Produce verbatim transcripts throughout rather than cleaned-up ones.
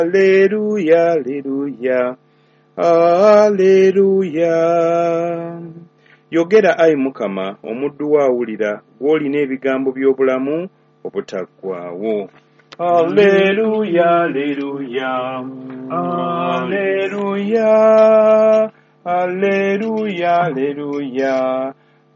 Hallelujah, hallelujah, hallelujah. Yogera ayi Mukama, omuddu wa awulira, gw'olina ebigambo by'obulamu obutaggwaawo. Hallelujah, hallelujah, hallelujah, hallelujah, hallelujah,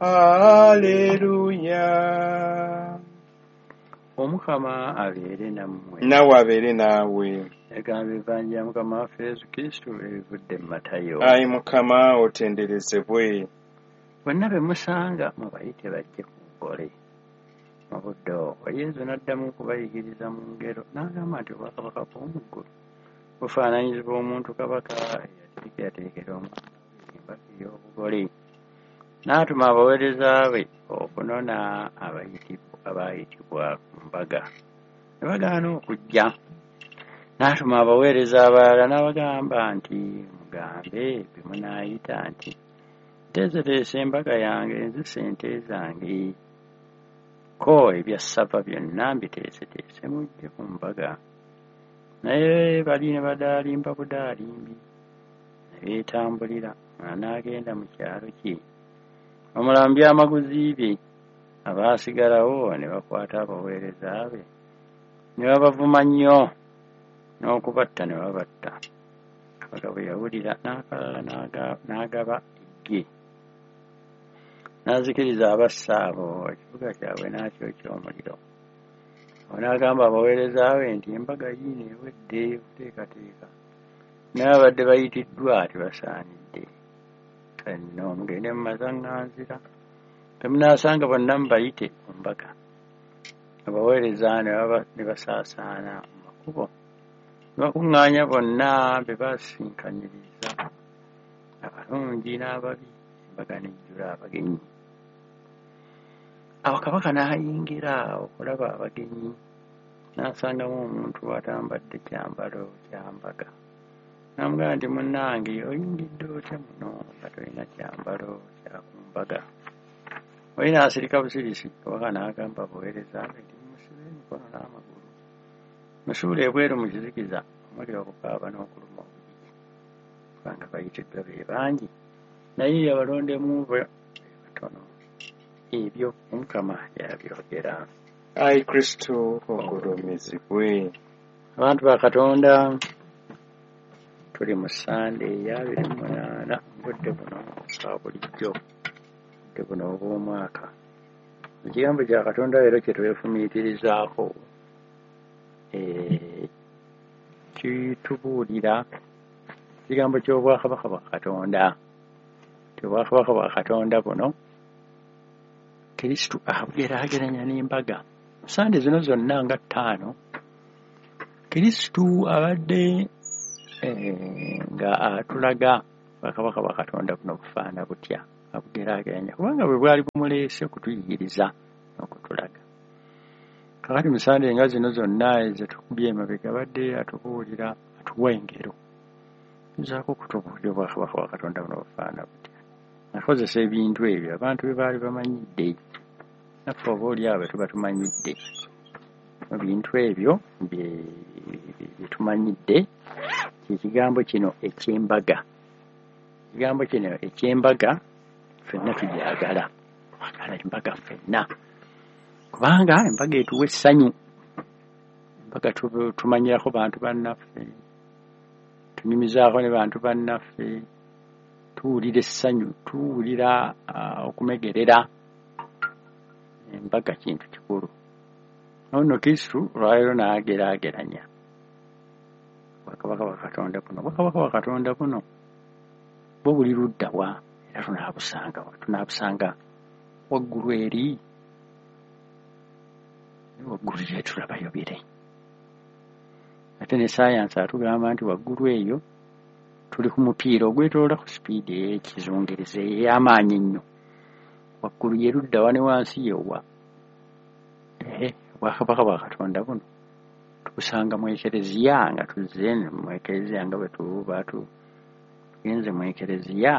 hallelujah. Omukama abeere nammwe. Nawe abeere naawe. Egamba evanjira Mukama waffe Yesu Kristo erivudde mu Matayo. Ayi Mukama otenderezebwe. Bonna be musanga mubayite bajje ku ngole. Mu budde obwo Yesu n'addamu okubayigiriza mu ngero n'agamba nti obwakabaka bw'omu ggulu bufaananyizibwa omuntu kabaka eyateekerateekera omwana embaga ey'obugole. N'atuma abaweereza be okunona abaayitibwa ku mbaga ne bagaana okujja. N'atuma abaweereza abalala n'abagamba nti mugambe bye munaayita nti nteeseteese embaga yange nzise ente zange, ko ebya ssava byonna mbiteeseteese mujje ku mbaga. Naye bali ne badaalimba budaalimbi ne beetambulira, n'agenda mu kyalo kye. Omulambi amaguzi bye abaasigalawo ne bakwata abaweereza be ne babavuma nnyo n'okubatta ne babatta. Kabaka bwe yawulira n'akalala n'agaba eggye, n'azikiriza abassa abo, ekibuga kyabwe n'akyokya omuliro. Awo n'agamba abaweereza be nti embaga yiino ewedde okuteekateeka, naye abadde bayitiddwa tebasaanidde. Fenna mugende mu masaŋŋanzira temunaasanga bonna mubayite ku mbaga. Abaweereza ne basaasaana mu makubo ne bakuŋŋaanya bonna be basinkanyiriza, abalungi n'ababi, embaga n'ejjula abagenyi. Awo kabaka n'ayingira okulaba abagenyi, n'asangamu omuntu atambadde kyambalo kya mbaga. N'amugamba nti munnange oyingidde otya muno nga tolina kyambalo kya ku mbaga? Oli n'asirika busirisi. Kabaka n'agamba abaweereza be nti musibe emikono n'amagulu, musuule ebweru mu kizikiza omuli okukaaba n'okuluma obujiji, kubanga bayitiddwa be bangi naye abalondemu be batono. Ebyo Omukama yabyogera. Ayi Kristo ogulumizibwe. Abantu ba Katonda, tuli mu Sande eya abiri mu munaana obudde buno bwa bulijjo, obudde buno obw'omwaka. Ekigambo kya Katonda leero kye twefumiitirizaako kitubuulira ekigambo ky'obwakabaka bwa Katonda. Obwakabaka bwa Katonda buno Kristo abugeraageranya n'embaga. Sande zino zonna nga ttaano Kristo abadde nga atulaga obwakabaka bwa Katonda buno bufaana butya, abugeraageranya kubanga bwe bwali bumuleese okutuyigiriza n'okutulaga. Kakati mu Sande nga zino zonna ezetukubye emabega abadde atubuulira, atuwa engero nzaako okutubuulira obwakabaka bwa Katonda buno bufaana butya. Akozesa ebintu ebyo abantu bye baali bamanyidde, naffe oba oli awo tuba tumanyidde. Ebintu ebyo bye tumanyidde kyekigambo kino eky'embaga. Ekigambo kino eky'embaga ffenna tugyagala, twagala embaga ffenna kubanga embaga etuwa essanyu. Embaga tumanyirako bantu bannaffe, tunyumizaako ne bantu bannaffe, tuwulira essanyu, tuwulira okumegerera. Embaga kintu kikulu. Nno Kristo olwaleero n'ageraageranya obwakabaka bwa Katonda buno. Obwakabaka bwa Katonda buno bwo buli ludda wa, era tunaabusanga tunaabusanga waggulu eri, waggulu eri tulabayo bire. Ate ne saayansi atugamba nti waggulu eyo tuli ku mupiira ogwetoloola ku sipiidi ey'ekizungirizi ey'amaanyi ennyo. Waggulu ye ludda wa ne wansi yewa. Obwakabaka bwa Katonda buno tubusanga mu ekereziya, nga tuzze mu ekereziya nga bwe tuba tugenze mu ekereziya.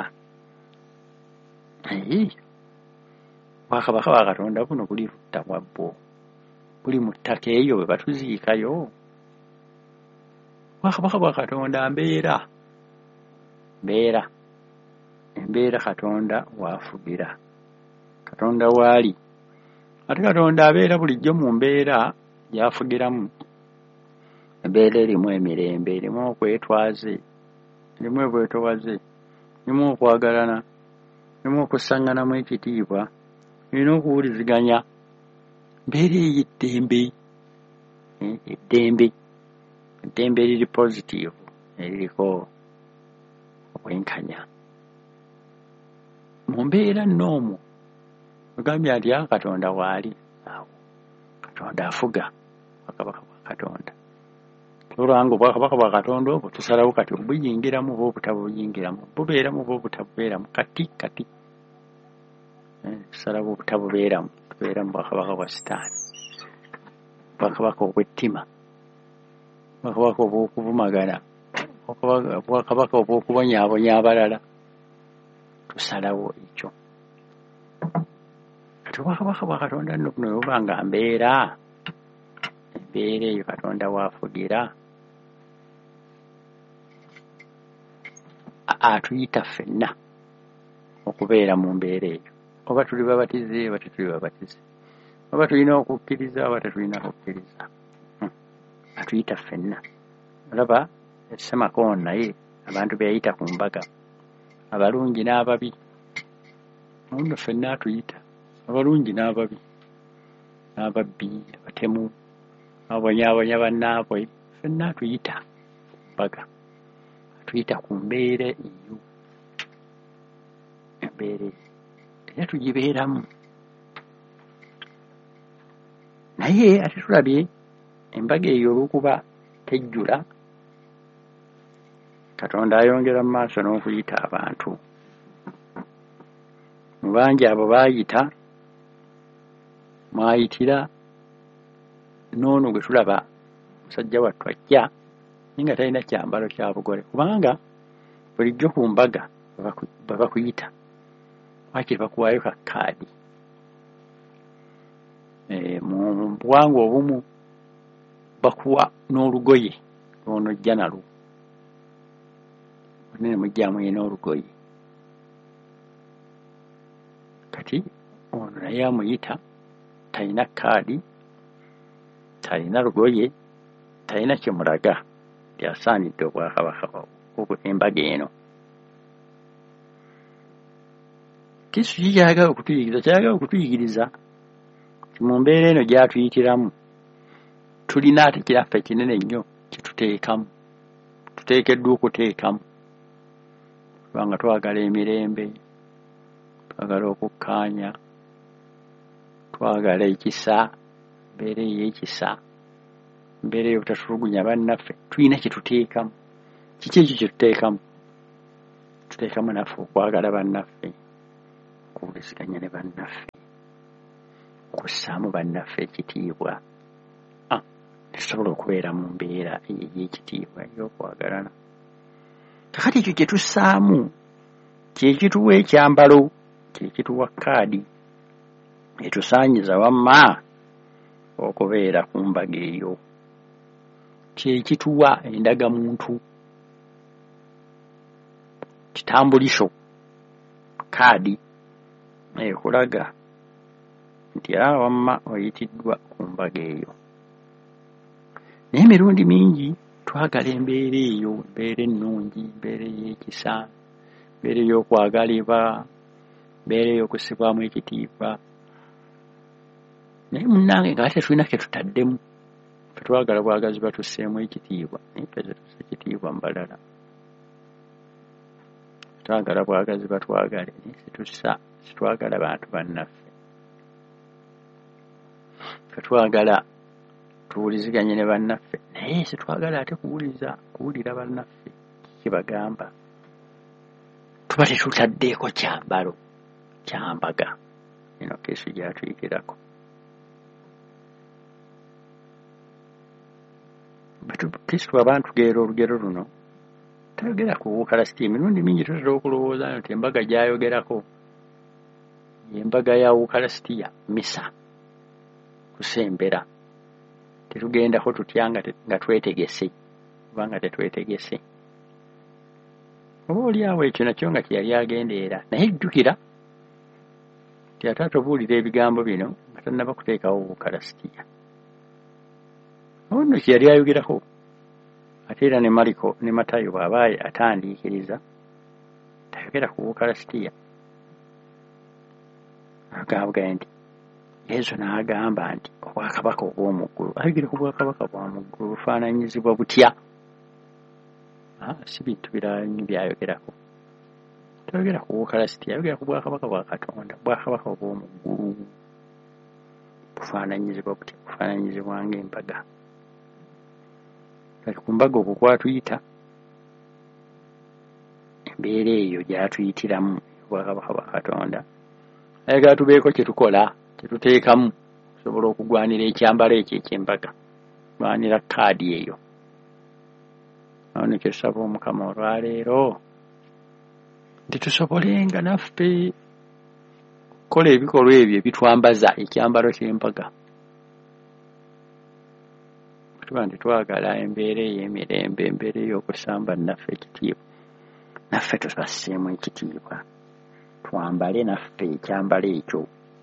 Obwakabaka bwa Katonda buno buli ludda wabwo, buli mu ttaka eyo bwe batuziikayo. Bwakabaka bwa Katonda mbeera. Mbeera. Embeera Katonda waafugira. Katonda waali. Ate Katonda abeera bulijjo mu mbeera gy'afugiramu. Embeera erimu emirembe, erimu okwetwaze, erimu obwetowaze, erimu okwagalana, erimu okusaŋŋanamu ekitiibwa, erina okuwuliziganya. Mbeera ey'eddembe. Eddembe. Eddembe eriri positive, eririko obwenkanya. Mu mbeera nnoomu ogambye nti Katonda waali awo. Katonda afuga. Bwakabaka bwa Katonda. Olwanga obwakabaka bwa Katonda obwo tusalawo kati obuyingiramu oba obutabuyingiramu, bubeeramu oba obutabubeeramu kati kati. Tusalawo obutabubeeramu, tubeera mu bwakabaka bwa Sitaani, bwakabaka obw'ettima, bwakabaka obw'okuvumagana, bwakabaka obw'okubonyaabonya abalala. Tusalawo ekyo. Kati obwakabaka bwa Katonda nno buno oba nga mbeera, embeera eyo Katonda waafugira, atuyita ffenna okubeera mu mbeera eyo. Oba tuli babatize oba tetuli babatize, oba tulina okukkiriza oba tetulina kukkiriza, atuyita ffenna. Olaba Semakoon naye abantu be yayita ku mbaga, abalungi n'ababi, nno ffenna atuyita, abalungi n'ababi, n'ababbi, abatemu, abonyaabonya bannaabwe, ffenna atuyita ku mbaga, atuyita ku mbeera eyo. Embeera eyo era tugibeeramu. Naye ate tulabye embaga eyo olw'okuba tejjula, Katonda ayongera mu maaso n'okuyita abantu. Mu bangi abo baayita, mwayitira n'ono gwe tulaba musajja wattu ajja naye nga talina kyambalo kya bugole, kubanga bulijjo ku mbaga bwe bakuyita wakiri bakuwaayo ka kaadi. E, mu buwangwa obumu bakuwa n'olugoye lw'onojja nalwo. Ne mujjamu ye n'olugoye. Kati ono naye amuyita, talina kaadi, talina lugoye, talina kimulaga lyasaanidde obwakabaka embaga eno. Kristo kyayagala okutuyigiriza, kyayagala okutuyigiriza nti mu mbeera eno gy'atuyitiramu tulina ate kiraffe kinene nnyo kituteekamu, tuteekeddwa okuteekamu. Kubanga twagala emirembe, twagala okukkaanya, twagala ekisa, mbeera ey'ekisa, mbeera ey'obutatulugunya bannaffe, tulina kye tuteekamu. Kiki ekyo kye tuteekamu? Tuteekamu naffe okwagala bannaffe, okuwuliziganya ne bannaffe, okussaamu bannaffe ekitiibwa. Ah, tusobola okubeera mu mbeera ey'ekitiibwa ey'okwagalana. Kakati ekyo kye tussaamu kye kituwa ekyambalo, kye kituwa kaadi etusaanyiza wamma okubeera ku mbaga eyo, kye kituwa endagamuntu, kitambuliso, kaadi ekulaga nti awo wamma oyitiddwa ku mbaga eyo. Naye emirundi mingi twagala embeera eyo, embeera ennungi, embeera ey'ekisa, embeera ey'okwagalibwa, embeera ey'okussibwamu ekitiibwa. Naye munnange nga ate tulina ke tutaddemu, fe twagala bwagazi batusseemu ekitiibwa, naye fe tetussa ekitiibwa mu balala. Twagala bwagazi batwagale, naye situssa, situwagala bantu bannaffe. Fe twagala tuwuliziganye ne bannaffe, naye situwagala ate kuwuliza kuwulira bannaffe kiki bagamba. Tuba tetutaddeeko kyambalo kya mbaga eno Kristo gy'atuyitirako. Kristo abantu geera olugero luno tayogera ku Wukalasiti. Emirundi mingi tutera okulowooza nti embaga gy'ayogerako embaga ya Wukalasitiya, misa, kusembera. Tetugendako tutya nga twetegese kubanga tetwetegese. Oba oli awo ekyo nakyo nga kyeyali agendeera naye jjukira nti ate atobuulira ebigambo bino nga tannaba kuteekawo bukalasitiya. Ono kyeyali ayogerako ate era ne Mariko ne Matayo bw'aba atandiikiriza tayogera ku bukalasitiya. Agamba nti Yesu n'agamba nti obwakabaka obw'omu ggulu, ayogera ku bwakabaka bwa mu ggulu bufaananyizibwa butya? Si bintu birala nnyo byayogerako. Tayogera ku bukalasitiya, ayogera ku bwakabaka bwa Katonda. Bwakabaka obw'omu ggulu bufaananyizibwa butya? Bufaananyizibwa ng'embaga. Kati ku mbaga okwo kwatuyita, embeera eyo gy'atuyitiramu obwakabaka bwa Katonda, ayagala tubeeko kye tukola, kye tuteekamu tusobola okugwanira ekyambalo ekyo eky'embaga, gwanira kaadi eyo. Awo ne kyesaba Omukama olwaleero nti tusobolenga naffe okukola ebikolwa ebyo ebitwambaza ekyambalo ky'embaga. Tuba nti twagala embeera ey'emirembe, embeera ey'okusamba naffe ekitiibwa. Naffe tubasseemu ekitiibwa, twambale naffe ekyambalo ekyo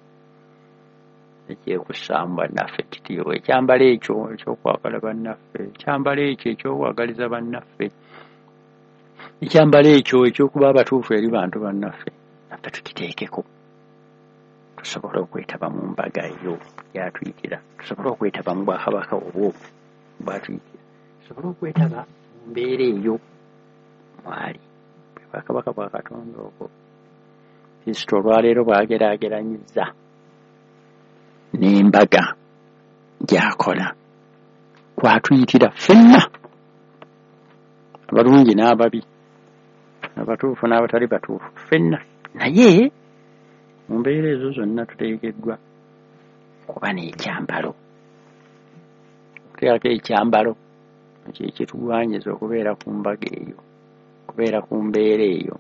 ekyekusamba naffe ekitiibwa, ekyambalo ekyo ekyokwagala bannaffe, ekyambalo ekyo ekyokwagaliza bannaffe, ekyambalo ekyo ekyokuba abatuufu eri bantu bannaffe. Naffe tukiteekeko tusobole okwetaba mu mbaga eyo gy'atuyitira, tusobole okwetaba mu bwakabaka obwo bw'atuyitira, tusobole okwetaba mu mbeera eyo mwali bwakabaka bwa Katonda obwo. Kristo olwaleero bw'ageraageranyizza n'embaga gy'akola, kwatuyitira ffenna, abalungi n'ababi, abatuufu n'abatali batuufu, ffenna. Naye mu mbeera ezo zonna tuteekeddwa kuba n'ekyambalo, okuteekako ekyambalo ekyo ekitugwanyiza okubeera ku mbaga eyo, okubeera ku mbeera eyo.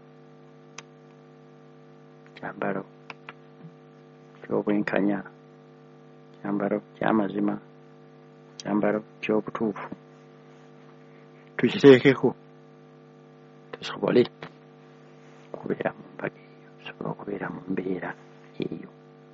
Ekyambalo ky'obwenkanya, ekyambalo ky'amazima, ekyambalo ky'obutuufu, tukiteekeko tusobole okubeera mu mbaga eyo, tusobole okubeera mu mbeera eyo.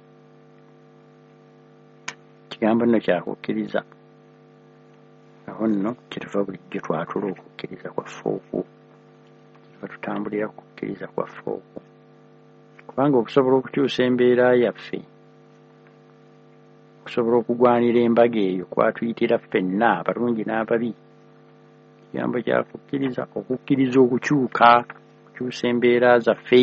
Ekigambo nno kyakukkiriza. Aho nno kyetuva bulijjo twatula okukkiriza kwaffe okwo, kyetuva tutambulira ku kukkiriza kwaffe okwo, kubanga okusobola okukyusa embeera yaffe, okusobola okugwanira embaga eyo kwatuyitira ffenna, abalungi n'ababi. Ekigambo kyakukkiriza, okukkiriza okukyuka, okukyusa embeera zaffe,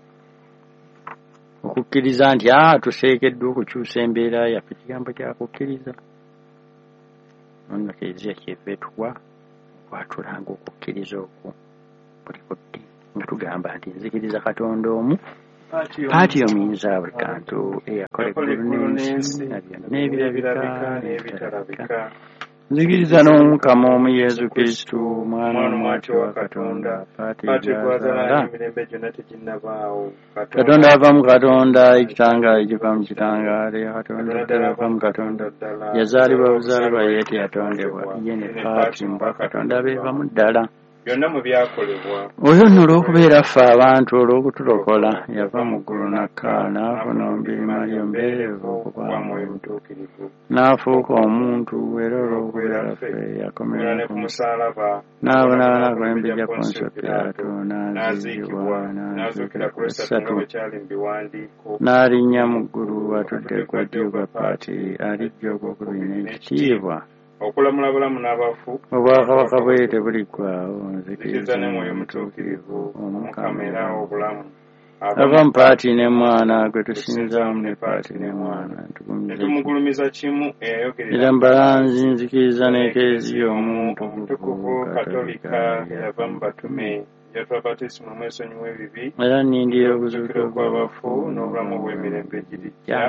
okukkiriza nti aa tuseekeddwa okukyusa embeera yaffe. Ekigambo kyakukkiriza. Nno Kiriziya kyeva etuwa okwatulanga okukkiriza okwo buli budde nga tugamba nti nzikiriza Katonda omu, paati omuyinza buli kantu, eyakola eggulu n'ensi n'ebirabika n'ebitalabika. Nzikiriza n'Omukama omu Yesu Kristo, Mwana omwati wa Katonda, paati gw'azaala Katonda ava mu Katonda, ekitangaala ekiva mu kitangaala, Katonda ddala ava mu Katonda, yazaalibwa buzaalibwa ye teyatondebwa, ye ne paati mu bwakatonda beevamu ddala. Byonna mu byakolebwa Oyo nno olw'okubeera ffe abantu, olw'okutulokola, yava mu ggulu n'akka n'afuna omubiri mbalyombelevu okuba Mwoyo Mutuukirivu, n'afuuka omuntu, era olw'okubeera ffe yakomerera ne ku musaalaba, n'abonaabona kw'embiri ya Ponsiyo Piraato, n'aziikibwa, n'azuukira ku lw'essatu nga bwe kyali mu biwandiiko, n'alinnya mu ggulu, atudde ku ddyo bwa paati, alijja ogw'okubiri n'ekitiibwa, okulamula abalamu n'abafu. Obwakabaka bwe tebuliggwaawo. Nzikiriza ne Mwoyo Mutuukirivu, Omukama era obulamu, ava mu paati ne Mwana, gwe tusinzaamu ne paati ne Mwana, netumugulumiza kimu eyayogerera era mbalanzi. Nzikiriza n'Eklezia omuntu omutukuvu Katolika yava mu batume, yatwa batisimo omwesonyiwa ebibi, era nnindirira okuzuukira kw'abafu n'obulamu bw'emirembe egirijja.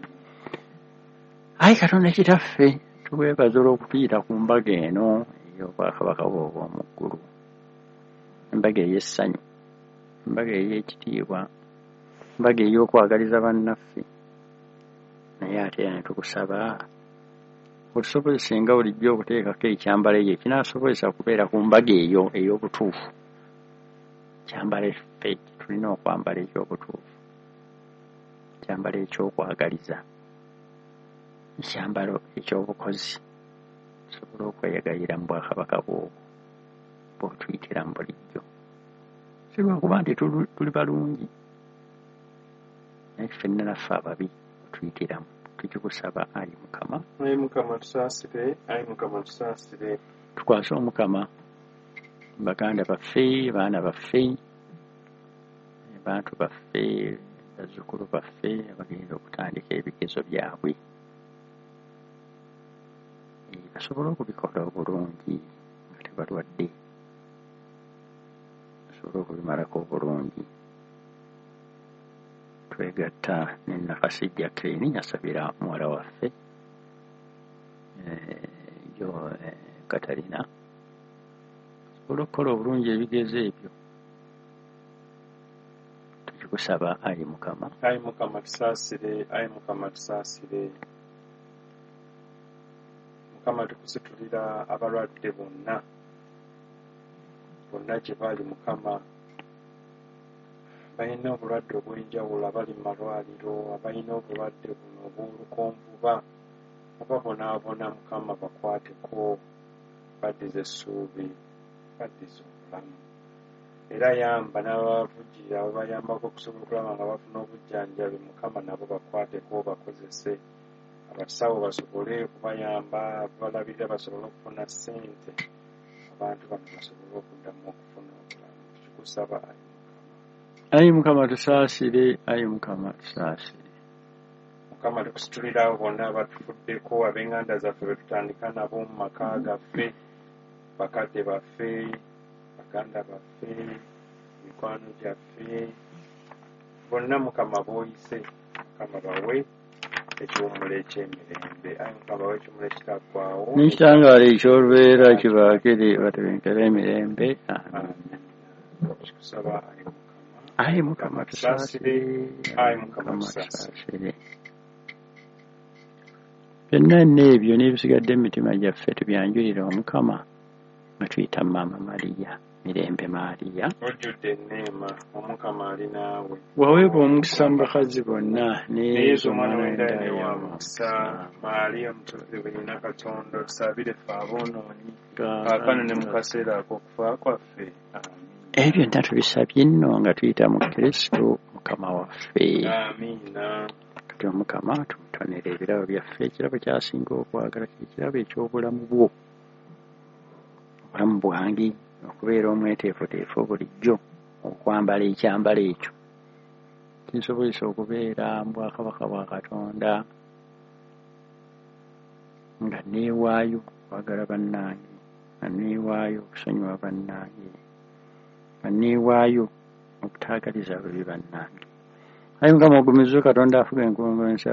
Ayi Katonda Kitaffe, tuweebaza olw'okutuyita ku mbaga eno ey'obwakabaka bwo obw'omu ggulu, embaga ey'essanyu, embaga ey'ekitiibwa, embaga ey'okwagaliza bannaffe. Naye ate era ne tukusaba okusobolesenga bulijjo okuteekako ekyambalo ekyo kinaasobozesa okubeera ku mbaga eyo ey'obutuufu. Ekyambalo ffe tulina okwambala eky'obutuufu, ekyambalo ekyokwagaliza, ekyambalo eky'obukozi, osobola okweyagayira mu bwakabaka bwobwo bw'otuyitira mu bulijjo. Si lwakuba nti tuli balungi, naye ffenna naffe ababi otuyitiramu. Tukikusaba Ayi Mukama, Ayi Mukama tusaasire, Ayi Mukama tusaasire. Tukwase Omukama baganda baffe, baana baffe, bantu baffe, bazzukulu baffe abagenda okutandika ebigezo byabwe, basobole okubikola obulungi nga tebalwadde, basobole okubimalako obulungi. Twegatta ne Nakasi Jacqueline asabira muwala waffe jo Katalina asobole okukola obulungi ebigezo ebyo. Tukikusaba Ayi Mukama, Ayi Mukama tusaasire, Ayi Mukama tusaasire. Mukama tukusitulira abalwadde bonna bonna gye bali. Mukama balina obulwadde obw'enjawulo, abali mu malwaliro, abalina obulwadde buno obw'olukonvuba, obabonaabona Mukama bakwateko, baddize essuubi, baddize obulamu. Era yamba n'ababavujjira ababayambako okusobola okulaba nga bafuna obujjanjabi. Mukama nabo bakwateko, bakozese. Abasawo basobole okubayamba, balabirira basobole okufuna ssente, abantu bano basobole okuddamu okufuna obulamu. Tukikusaba Ayi Mukama tusaasire, Ayi Mukama tusaasire. Mukama tukusitulira abo bonna abatufuddeko, ab'enganda zaffe be tutandika nabo mu maka gaffe, bakadde baffe, baganda baffe, mikwano gyaffe, bonna Mukama b'oyise. Mukama bawe ekiwummulo eky'emirembe. Ayi Mukama bawe ekiwummulo ekitaggwaawo, n'ekitangaala eky'olubeera kibaakire batebenkera emirembe. Amen. Tukusaba Ayi Mukama, Ayi Mukama tusaasire, Ayi Mukama tusaasire. Byonna n'ebyo n'ebisigadde mu mitima gyaffe tubyanjulire Omukama nga tuyita Maama Mariya, Mirembe Mariya. Ojjudde enneema, Omukama ali naawe. Waweebwa omukisa mu bakazi bonna, ne Yesu omwana w'endaaye wa mukisa. Mariya omutukuvu nnina Katonda, tusabire ffe aboonoonyi, kaakano ne mu kaseera ak'okufa kwaffe. Amen. Ebyo byonna tubisabye nno nga tuyita mu Kristo Mukama waffe. Amiina. Kati Omukama tumutonere ebirabo byaffe, ekirabo kyasinga okwagala ekirabo eky'obulamu bwo, obulamu bwange, okubeera omweteefuteefu bulijjo, okwambala ekyambalo ekyo kinsobozesa okubeera mu bwakabaka bwa Katonda nga neewaayo okwagala bannange, nga neewaayo okusonyiwa bannange, nga neewaayo okutaagaliza babi bannange. Ayi Mukama ogumize Katonda afuga enkongonsa